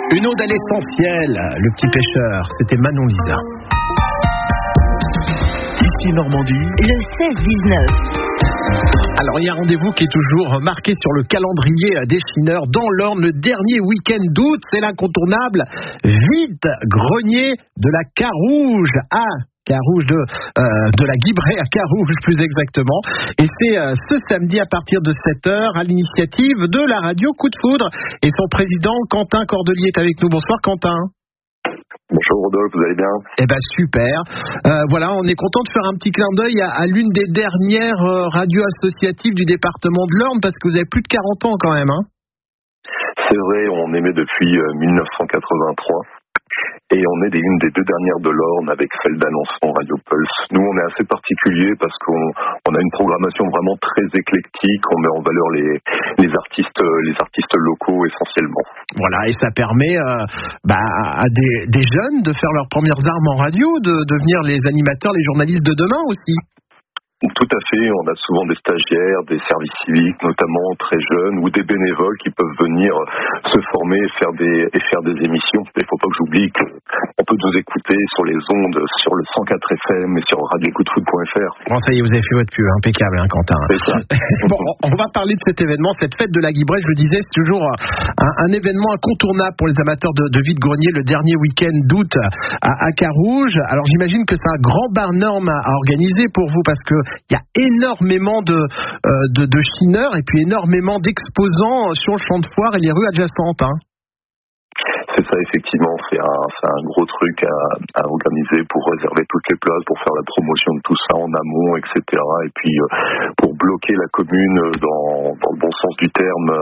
Une ode à l'essentiel, le petit pêcheur, c'était Manon Lisa. Ici Normandie, le 16-19. Alors il y a un rendez-vous qui est toujours marqué sur le calendrier des chineurs dans l'Orne, le dernier week-end d'août, c'est l'incontournable vide-grenier de la Carouge à Carouge de la Guibray à Carouge plus exactement. Et c'est ce samedi à partir de 7h à l'initiative de la radio Coup de Foudre. Et son président Quentin Cordelier est avec nous. Bonsoir Quentin. Bonjour Rodolphe, vous allez bien? Eh ben super. Voilà, on est content de faire un petit clin d'œil à l'une des dernières radios associatives du département de l'Orne parce que vous avez plus de 40 ans quand même. Hein. C'est vrai, on émet depuis 1983. Et on est une des deux dernières de l'Orne avec celle d'Alençon, Radio Pulse. Nous, on est assez particulier parce qu'on a une programmation vraiment très éclectique. On met en valeur les artistes locaux essentiellement. Voilà, et ça permet à des jeunes de faire leurs premières armes en radio, de devenir les animateurs, les journalistes de demain aussi. Tout à fait, on a souvent des stagiaires, des services civiques, notamment très jeunes, ou des bénévoles qui peuvent venir se former et faire des émissions. Il ne faut pas que j'oublie qu'on peut nous écouter sur les ondes, sur le 104 FM et sur radiocoupdefoot.fr. Bon, ça y est, vous avez fait votre pub, impeccable, hein, Quentin. C'est ça. Bon, on va parler de cet événement, cette fête de la Guibray, je le disais, c'est toujours un événement incontournable pour les amateurs de vide-grenier, le dernier week-end d'août à Carouge. Alors j'imagine que c'est un grand barnum à organiser pour vous, parce que il y a énormément de chineurs et puis énormément d'exposants sur le champ de foire et les rues adjacentes. Hein. C'est ça, effectivement, c'est un gros truc à organiser pour réserver toutes les places, pour faire la promotion de tout ça en amont, etc. Et puis pour bloquer la commune dans le bon sens du terme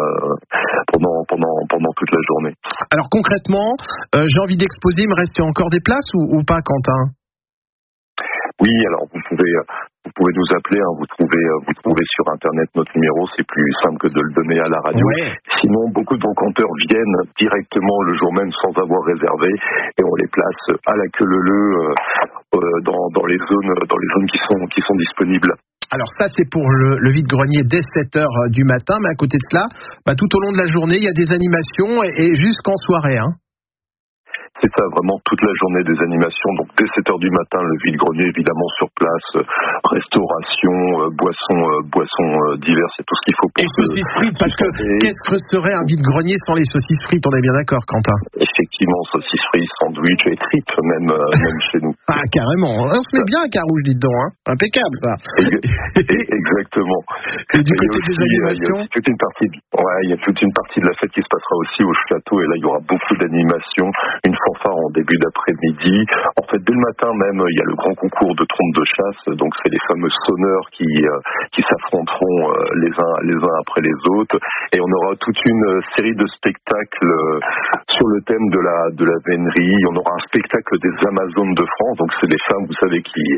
pendant toute la journée. Alors concrètement, j'ai envie d'exposer, il me reste encore des places ou pas, Quentin ? Oui, alors vous pouvez nous appeler, hein, vous trouvez sur internet notre numéro, c'est plus simple que de le donner à la radio. Ouais. Sinon, beaucoup de brocanteurs viennent directement le jour même sans avoir réservé et on les place à la queue leu dans les zones qui sont disponibles. Alors ça c'est pour le vide-grenier dès 7h du matin, mais à côté de cela, tout au long de la journée, il y a des animations et jusqu'en soirée. Hein. C'est ça, vraiment toute la journée des animations. Donc dès 7h du matin, le vide-grenier évidemment sur place, restauration, boissons diverses et tout ce qu'il faut pour. Et saucisses frites, parce que qu'est-ce que serait un vide-grenier sans les saucisses frites? On est bien d'accord, Quentin? Effectivement, saucisses frites, sandwich et tripes même chez nous. Ah carrément, on se met bien à Carouge, dites donc, hein. Impeccable ça. Exactement. Et du côté des animations, il y a toute une partie de la fête qui se passera aussi au château et là il y aura beaucoup d'animations. Une fanfare en début d'après-midi. En fait, dès le matin même, il y a le grand concours de trompes de chasse. Donc, c'est les fameux sonneurs qui s'affronteront les uns après les autres. Et on aura toute une série de spectacles sur le thème de la vénerie. On aura un spectacle des Amazones de France. Donc, c'est des femmes, vous savez, qui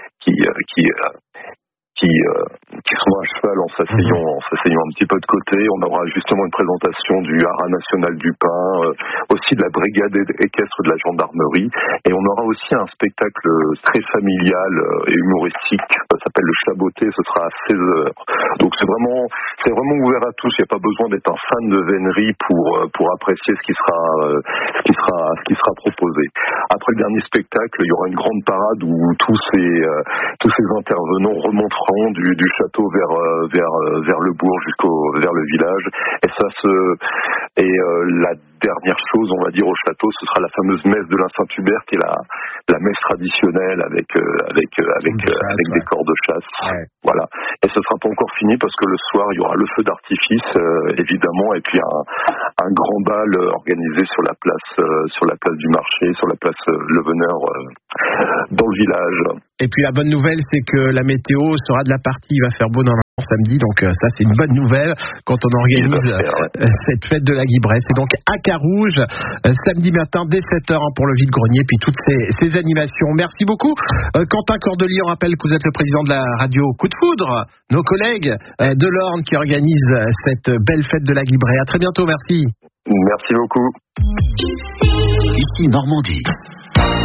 sont à cheval en s'asseyant un petit peu de côté. On aura justement une présentation du Haras national du pain, aussi de la brigade équestre de la gendarmerie, et on aura aussi un spectacle très familial et humoristique, ça s'appelle le Chaboté, ce sera à 16h. Donc c'est vraiment ouvert à tous, il n'y a pas besoin d'être un fan de vénerie pour apprécier ce qui sera proposé. Après le dernier spectacle, il y aura une grande parade où tous ces intervenants remonteront du château vers le bourg vers le village, et la dernière chose, on va dire, au château, ce sera la fameuse messe de la Saint-Hubert, qui est la messe traditionnelle avec des corps de chasse. Ouais. Voilà. Et ce sera pas encore fini parce que le soir, il y aura le feu d'artifice, évidemment, et puis un grand bal organisé sur la place du marché, sur la place Leveneur, dans le village. Et puis la bonne nouvelle, c'est que la météo sera de la partie, il va faire beau dans samedi, donc ça c'est une bonne nouvelle quand on organise cette fête de la Guibray. C'est donc à Carouge, samedi matin dès 7h pour le vide-grenier, puis toutes ces animations. Merci beaucoup Quentin Cordelier. On rappelle que vous êtes le président de la radio Coup de Foudre, nos collègues de l'Orne qui organisent cette belle fête de la Guibray. À très bientôt, merci. Merci beaucoup. Ici Normandie.